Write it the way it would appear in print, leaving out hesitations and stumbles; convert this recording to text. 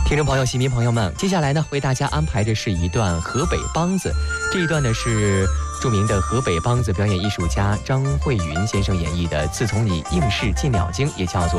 听众朋友、戏迷朋友们，接下来呢，为大家安排的是一段河北梆子。这一段呢是著名的河北梆子表演艺术家张慧云先生演绎的《自从你应是进了京》，也叫做